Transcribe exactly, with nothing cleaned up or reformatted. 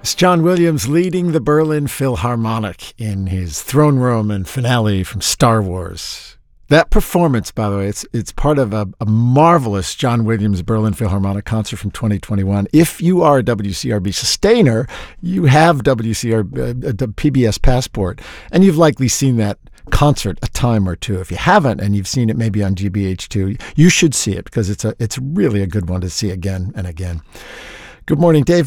It's John Williams leading the Berlin Philharmonic in his throne room and finale from Star Wars. That performance, by the way, it's it's part of a, a marvelous John Williams Berlin Philharmonic concert from twenty twenty-one. If you are a W C R B sustainer, you have W C R B, uh, P B S Passport, and you've likely seen that concert a time or two. If you haven't, and you've seen it maybe on G B H two, you should see it because it's a it's really a good one to see again and again. Good morning, Dave